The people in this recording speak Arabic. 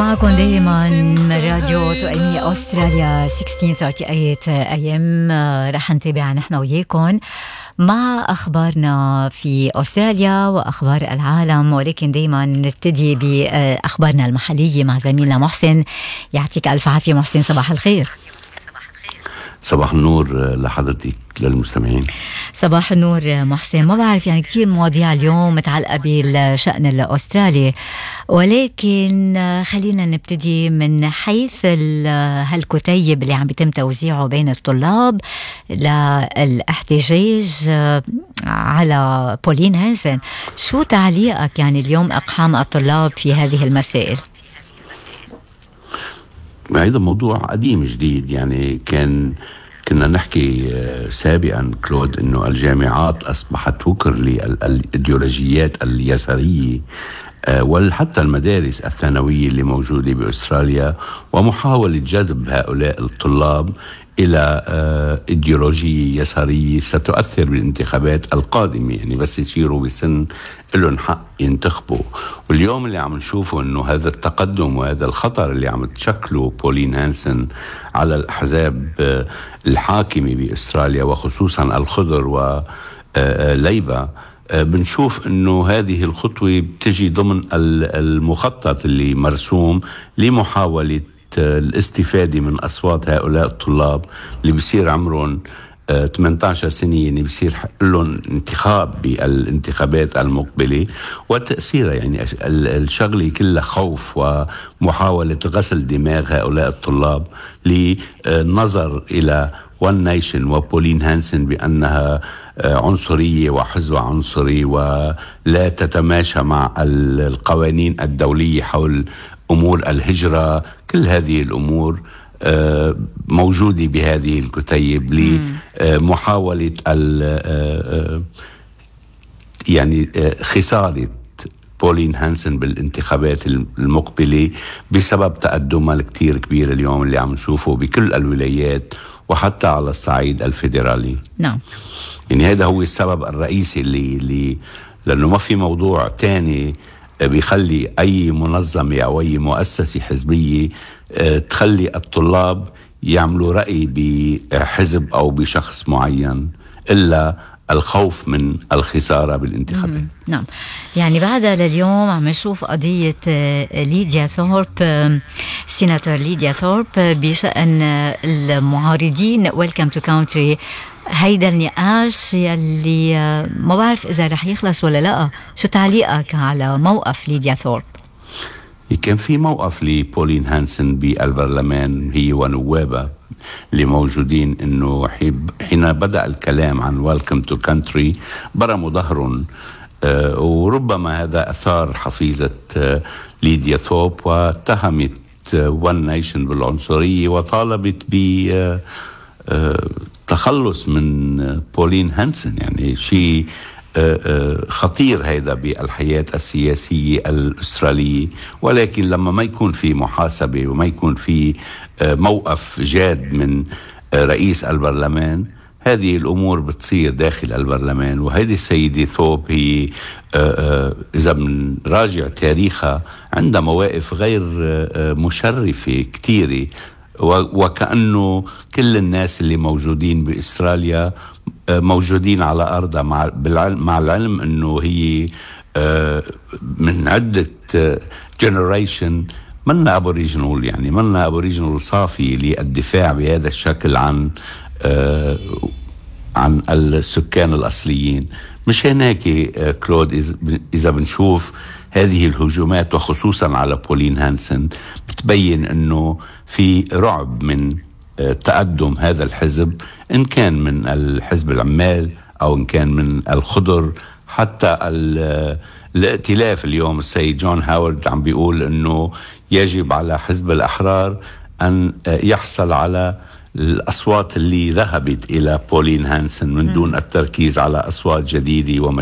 معكم دائما من راديو تؤمية أستراليا 1638 AM. رح نتابع نحن وياكم مع أخبارنا في أستراليا وأخبار العالم، ولكن دائما نبتدي بأخبارنا المحلية مع زميلنا محسن. يعطيك ألف عافية محسن، صباح الخير. صباح النور لحضرتك للمستمعين. صباح النور محسن. ما بعرف يعني كتير مواضيع اليوم متعلقة بالشأن الأسترالي، ولكن خلينا نبتدي من حيث هالكتيب اللي عم بيتم توزيعه بين الطلاب للاحتجاج على بولين هانسن. شو تعليقك يعني اليوم أقحام الطلاب في هذه المسائل؟ هذا موضوع قديم جديد، يعني كنا نحكي سابقا كلود انه الجامعات اصبحت وكر للايديولوجيات اليساريه، وحتى المدارس الثانويه اللي موجوده باستراليا، ومحاوله جذب هؤلاء الطلاب إلى إيديولوجية يسارية ستؤثر بالانتخابات القادمة. يعني بس يصيروا بسن لهم حق ينتخبوا. واليوم اللي عم نشوفه أنه هذا التقدم وهذا الخطر اللي عم تشكله بولين هانسن على الأحزاب الحاكمة بأستراليا، وخصوصا الخضر وليبا، بنشوف أنه هذه الخطوة بتجي ضمن المخطط اللي مرسوم لمحاولة الاستفادة من أصوات هؤلاء الطلاب اللي بيصير عمرهم 18 سنة، يعني بيصير لهم انتخاب بالانتخابات المقبلة، وتأثيرها يعني الشغلة كلها خوف ومحاولة غسل دماغ هؤلاء الطلاب للنظر إلى One Nation وبولين هانسن بأنها عنصرية وحزب عنصري ولا تتماشى مع القوانين الدولية حول أمور الهجرة. كل هذه الأمور موجودة بهذه الكتيب لمحاولة يعني خسارة بولين هانسن بالانتخابات المقبلة بسبب تقدمها الكتير كبير اليوم اللي عم نشوفه بكل الولايات وحتى على الصعيد الفيدرالي. نعم، يعني هذا هو السبب الرئيسي اللي لأنه ما في موضوع تاني بيخلي أي منظمة أو أي مؤسسة حزبية تخلي الطلاب يعملوا رأي بحزب أو بشخص معين إلا الخوف من الخسارة بالانتخابات. نعم، يعني بعدها لليوم عم نشوف قضية ليديا ثورب، سيناتور ليديا ثورب، بشأن المعارضين ويلكم تو كونتري. هيدا النقاش يلي ما بعرف إذا رح يخلص ولا لا. شو تعليقك على موقف ليديا ثورب؟ كان في موقف لبولين هانسن بالبرلمان هي ونوابها اللي موجودين، انه حين بدأ الكلام عن ويلكم تو كونتري برموا ظهرهم، وربما هذا أثار حفيظة ليديا ثورب واتهمت One Nation بالعنصرية وطالبت تخلص من بولين هانسن. يعني شيء خطير هيدا بالحياة السياسية الأسترالية، ولكن لما ما يكون في محاسبة وما يكون في موقف جاد من رئيس البرلمان، هذه الأمور بتصير داخل البرلمان. وهذه السيدة ثوب هي إذا بنراجع تاريخها عندها مواقف غير مشرفة كتيرة، وكأنه كل الناس اللي موجودين بإستراليا موجودين على أرضها، مع العلم أنه هي من عدة جنريشن منا أبوريجينال، يعني منا أبوريجينال صافي للدفاع بهذا الشكل عن السكان الأصليين. مش هناك كلود إذا بنشوف هذه الهجومات وخصوصا على بولين هانسن بتبين أنه في رعب من تقدم هذا الحزب، إن كان من الحزب العمال أو إن كان من الخضر. حتى الائتلاف اليوم السيد جون هاورد عم بيقول أنه يجب على حزب الأحرار أن يحصل على الأصوات اللي ذهبت إلى بولين هانسن من دون التركيز على أصوات جديدة